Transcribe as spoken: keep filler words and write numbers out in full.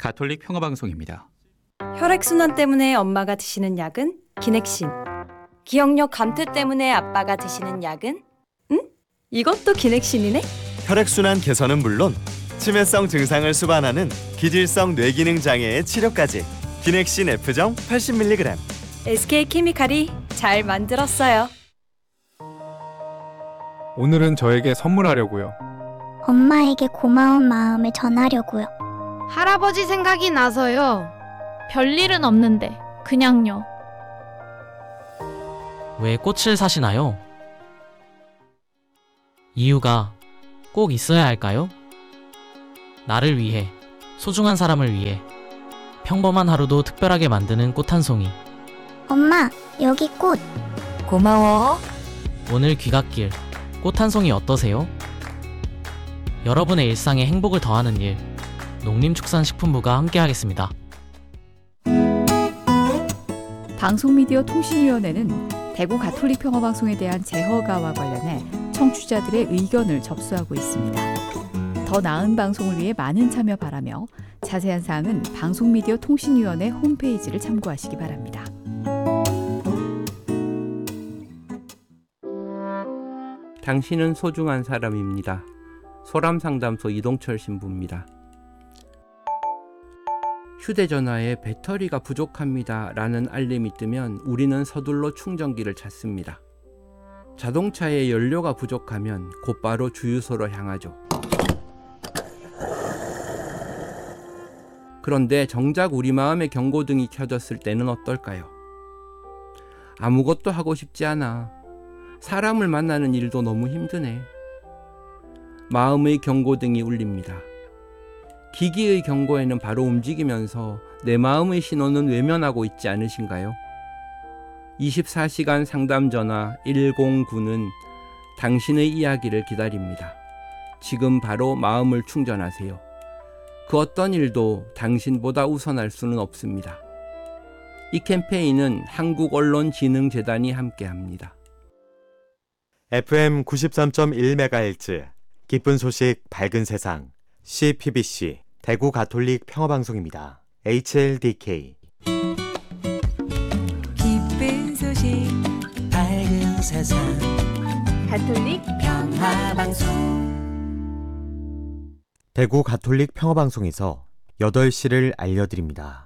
가톨릭 평화방송입니다. 혈액순환 때문에 엄마가 드시는 약은 기넥신. 기억력 감퇴 때문에 아빠가 드시는 약은? 응? 이것도 기넥신이네? 혈액순환 개선은 물론 치매성 증상을 수반하는 기질성 뇌기능 장애의 치료까지 기넥신 F정 팔십 밀리그램. 에스케이케미칼이 잘 만들었어요. 오늘은 저에게 선물하려고요. 엄마에게 고마운 마음을 전하려고요. 할아버지 생각이 나서요. 별일은 없는데 그냥요. 왜 꽃을 사시나요? 이유가 꼭 있어야 할까요? 나를 위해, 소중한 사람을 위해 평범한 하루도 특별하게 만드는 꽃 한 송이. 엄마, 여기 꽃. 고마워. 오늘 귀갓길 꽃 한 송이 어떠세요? 여러분의 일상에 행복을 더하는 일, 농림축산식품부가 함께하겠습니다. 방송미디어통신위원회는 대구 가톨릭 평화방송에 대한 재허가와 관련해 청취자들의 의견을 접수하고 있습니다. 더 나은 방송을 위해 많은 참여 바라며 자세한 사항은 방송미디어통신위원회 홈페이지를 참고하시기 바랍니다. 당신은 소중한 사람입니다. 소람상담소 이동철 신부입니다. 휴대전화에 배터리가 부족합니다 라는 알림이 뜨면 우리는 서둘러 충전기를 찾습니다. 자동차에 연료가 부족하면 곧바로 주유소로 향하죠. 그런데 정작 우리 마음의 경고등이 켜졌을 때는 어떨까요? 아무것도 하고 싶지 않아. 사람을 만나는 일도 너무 힘드네. 마음의 경고등이 울립니다. 기기의 경고에는 바로 움직이면서 내 마음의 신호는 외면하고 있지 않으신가요? 이십사 시간 상담 전화 일공구는 당신의 이야기를 기다립니다. 지금 바로 마음을 충전하세요. 그 어떤 일도 당신보다 우선할 수는 없습니다. 이 캠페인은 한국언론진흥재단이 함께합니다. 에프엠 구십삼 점 일 메가헤르츠 기쁜 소식 밝은 세상 씨피비씨 대구 가톨릭 평화방송입니다. 에이치엘디케이. 기쁜 소식 밝은 세상 가톨릭 평화방송. 대구 가톨릭 평화방송에서 여덟 시를 알려드립니다.